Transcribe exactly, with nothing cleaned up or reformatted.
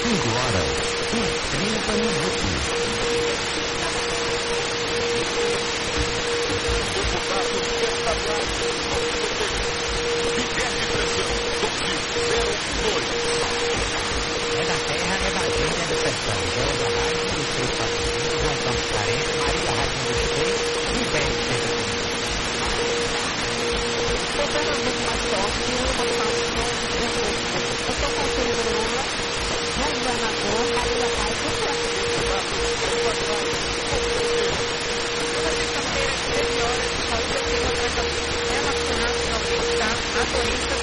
cinco horas e trinta minutos. Deputados estaduais, Miguel de Pressão, doze zero dois. É da terra, é da gente, é do sertão. Zé da Rádio, dos três patrocínios, João Campos Carente, Maria Rádio dos três e Bem de Botando a gente mais forte, eu vou botar o nome do prefeito. Eu estou com o filho do Lula, o governador, Maria Paz, do prefeito. Toda sexta-feira, às treze horas, o P T relacionado ao bem-estar, a doença